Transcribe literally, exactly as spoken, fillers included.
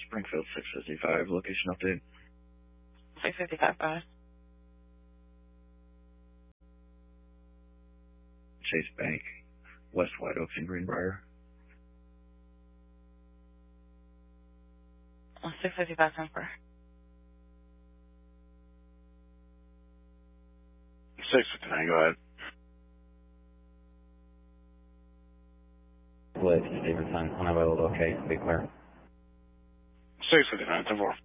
Springfield six fifty-five, location update. six fifty-five, five. Chase Bank, West White Oaks and Greenbrier. six fifty-five, ten four. six fifty-nine, go ahead. Split, Stevenson, unavailable, okay, be clear. six fifty-nine, ten four.